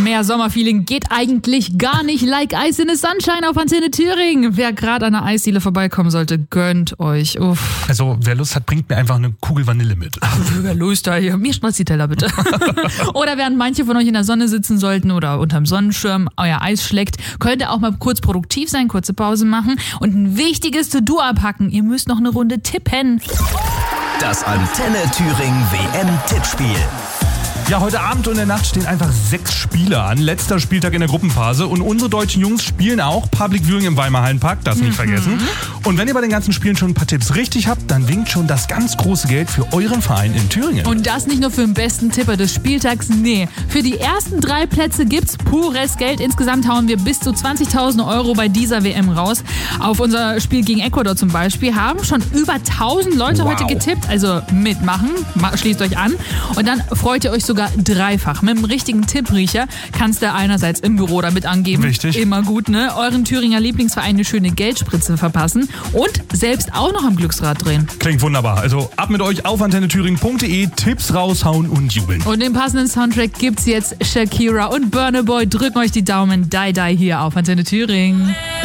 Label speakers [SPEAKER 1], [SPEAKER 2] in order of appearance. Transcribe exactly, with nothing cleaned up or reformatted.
[SPEAKER 1] Mehr Sommerfeeling geht eigentlich gar nicht. Like Ice in the Sunshine auf Antenne Thüringen. Wer gerade an der Eisdiele vorbeikommen sollte, gönnt euch. Uff.
[SPEAKER 2] Also wer Lust hat, bringt mir einfach eine Kugel Vanille mit.
[SPEAKER 1] Ach, wer Lust da hier? Mir schmolz die Teller bitte. Oder während manche von euch in der Sonne sitzen sollten oder unterm Sonnenschirm euer Eis schleckt, könnt ihr auch mal kurz produktiv sein, kurze Pause machen und ein wichtiges To-Do abhacken. Ihr müsst noch eine Runde tippen.
[SPEAKER 3] Das Antenne Thüringen W M-Tippspiel.
[SPEAKER 2] Ja, heute Abend und in der Nacht stehen einfach sechs Spiele an. Letzter Spieltag in der Gruppenphase. Und unsere deutschen Jungs spielen auch Public Viewing im Weimar Hallenpark. Das nicht mhm. vergessen. Und wenn ihr bei den ganzen Spielen schon ein paar Tipps richtig habt, dann winkt schon das ganz große Geld für euren Verein in Thüringen.
[SPEAKER 1] Und das nicht nur für den besten Tipper des Spieltags, nee. Für die ersten drei Plätze gibt's pures Geld. Insgesamt hauen wir bis zu zwanzigtausend Euro bei dieser W M raus. Auf unser Spiel gegen Ecuador zum Beispiel haben schon über tausend Leute wow. heute getippt. Also mitmachen, schließt euch an. Und dann freut ihr euch sogar dreifach. Mit dem richtigen Tippriecher kannst du einerseits im Büro damit angeben.
[SPEAKER 2] Richtig.
[SPEAKER 1] Immer gut, ne? Euren Thüringer Lieblingsverein eine schöne Geldspritze verpassen und selbst auch noch am Glücksrad drehen.
[SPEAKER 2] Klingt wunderbar. Also ab mit euch auf antenne thüringen punkt de, Tipps raushauen und jubeln.
[SPEAKER 1] Und den passenden Soundtrack gibt's jetzt. Shakira und Burna Boy drücken euch die Daumen. Die, die hier auf Antenne Thüringen.